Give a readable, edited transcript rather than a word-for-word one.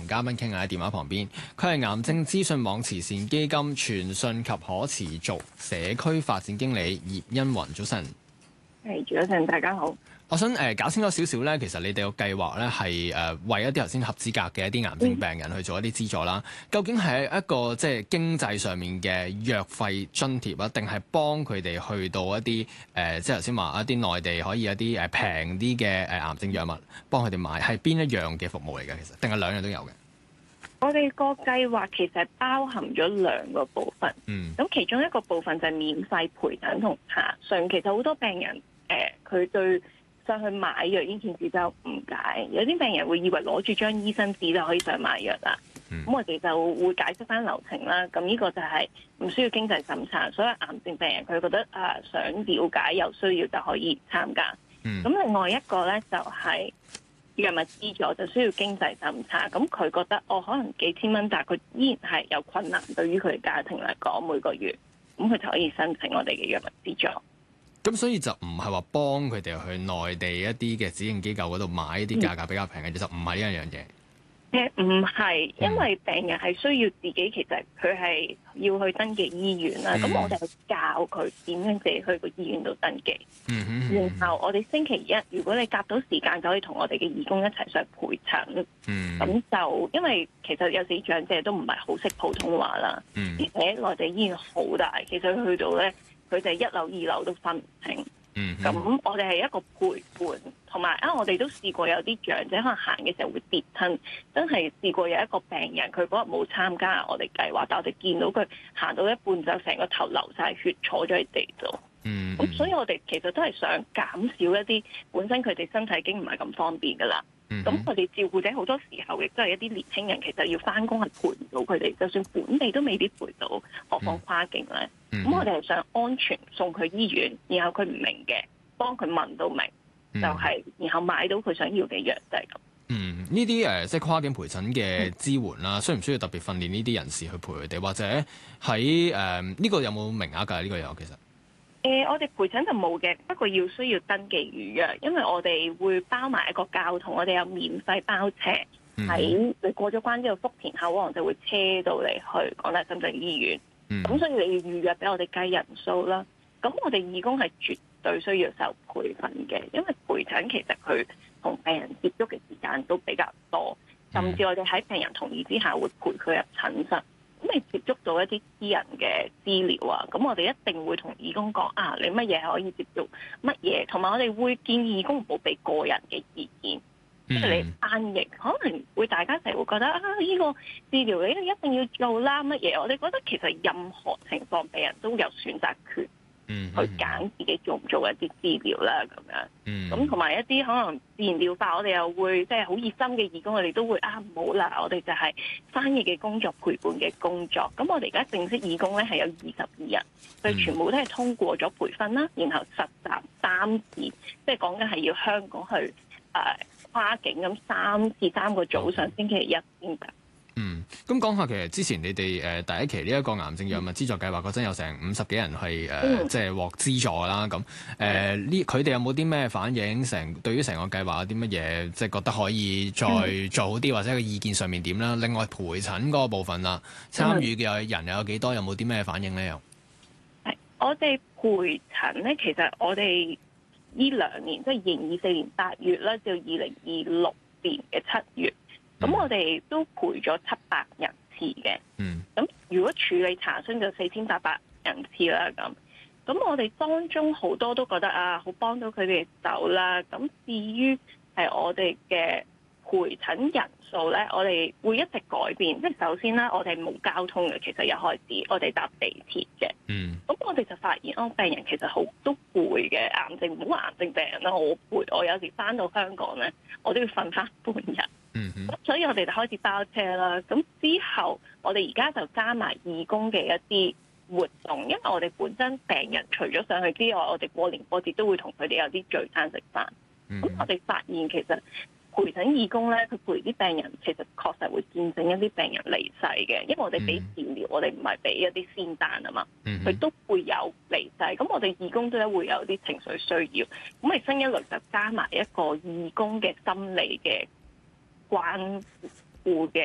同嘉賓傾下喺電話旁邊。佢係癌症資訊網慈善基金傳訊及可持續社區發展經理葉茵芸，早晨。 早晨，大家好。 我想搞清楚少少咧，其實你哋個計劃咧係為一啲頭先合資格嘅一啲癌症病人去做一啲資助啦。究竟係一個即係經濟上面嘅藥費津貼啊，定係幫佢哋去到一啲即係頭先話一啲內地可以一啲平啲嘅癌症藥物幫佢哋買，係邊一樣嘅服務嚟嘅？其實定係兩樣都有嘅？ 我哋個計劃其實包含咗兩個部分。咁其中一個部分就係免費陪診同查詢。其實好多病人佢對上去買藥呢件事就誤解，有啲病人會以為攞住張醫生紙就可以上買藥啦。咁我哋就會解釋翻流程啦。咁呢個就係唔需要經濟審查，所以癌症病人佢覺得想了解有需要就可以參加。咁另外一個咧就係藥物資助，就需要經濟審查。咁佢覺得可能幾千蚊，但係佢依然係有困難，對於佢嘅家庭嚟講每個月，咁佢就可以申請我哋嘅藥物資助。 咁所以就唔係話幫佢哋去內地一啲嘅指定機構嗰度買一啲價格比較平嘅，就唔係呢一樣嘢。 唔係，因為病人係需要自己，其實佢係要去登記醫院啦。咁我哋係教佢點樣自己去個醫院度登記。然後我哋星期一，如果你夾到時間，就可以同我哋嘅義工一齊上陪診。咁就因為其實有時長者都唔係好識普通話啦，而且內地醫院好大，其實去到咧，佢哋一樓二樓都分唔清。咁我哋係一個陪伴，同埋我哋都試過有啲長者可能行嘅時候會跌親，真係試過有一個病人佢嗰日冇參加我哋計劃，但我哋見到佢行到一半就成個頭流晒血，坐咗喺地度。咁所以我哋其實都係想減少一啲本身佢哋身體已經唔係咁方便噶啦。咁佢哋照顧者好多時候亦都係一啲年輕人，其實要翻工係陪唔到佢哋，就算本地都未必陪到，何況跨境咧？咁我哋係想安全送佢醫院，然後佢唔明嘅，幫佢問到明，就係然後買到佢想要嘅藥，就係咁。 呢啲即係跨境陪診嘅支援啦，需唔需要特別訓練呢啲人士去陪佢哋，或者喺呢個有冇名額㗎？呢個有其實。 我哋陪診就冇嘅，不過需要登記預約，因為我哋會包埋一個交通，我哋有免費包車喺你過咗關之後，福田口岸就會車到你去港大深圳醫院。咁所以你要預約俾我哋計人數啦。咁我哋義工係絕對需要受培訓嘅，因為陪診其實佢同病人接觸嘅時間都比較多，甚至我哋喺病人同意之下會陪佢入診室。咁你接觸到一啲私人嘅資料啊，咁我哋一定會同義工講你乜嘢可以接觸乜嘢，同埋我哋會建議義工唔好俾個人嘅意見，即係你翻譯可能會大家成日會覺得呢個治療你一定要做啦乜嘢，我哋覺得其實任何情況病人都有選擇權。去揀自己做唔做一啲治療啦，咁樣。咁同埋一啲可能自然療法，我哋又會即係好熱心嘅義工，我哋都會唔好啦。我哋就係翻譯嘅工作、陪伴嘅工作。咁我哋而家正式義工咧係有22人，佢全部都係通過咗培訓啦，然後實習3次，即係講緊係要香港去跨境咁3次3個早上星期一先㗎。 咁講下其實之前你哋第一期呢一個癌症藥物資助計劃嗰陣有成50幾人係即係獲資助啦。咁佢哋有冇啲咩反應？對於成個計劃有啲乜嘢即係覺得可以再做好啲，或者個意見上面點啦？另外陪診嗰個部分啦，參與嘅人又有幾多？有冇啲咩反應咧？又我哋陪診咧，其實我哋呢2年即係2024年8月啦，至2026年嘅7月。咁我哋都陪咗700人次嘅，咁如果處理查詢就4800人次啦。咁我哋當中好多都覺得好幫到佢哋手啦。咁至於係我哋嘅陪診人數咧，我哋會一直改變。即係首先啦，我哋冇交通嘅，其實一開始我哋搭地鐵嘅。咁我哋就發現病人其實好都攰嘅，癌症唔好話癌症病人啦，我攰，我有時翻到香港咧，我都要瞓翻半日。所以我哋就開始包車啦。咁之後，我哋而家就加埋義工嘅一啲活動，因為我哋本身病人除咗上去之外，我哋過年過節都會同佢哋有啲聚餐食飯。咁我哋發現其實陪診義工咧，佢陪啲病人其實確實會見證一啲病人離世嘅，因為我哋俾治療，我哋唔係俾一啲仙丹啊嘛，佢都會有離世。咁我哋義工都會有啲情緒需要。咁我哋新一輪就加埋一個義工嘅心理嘅關顧嘅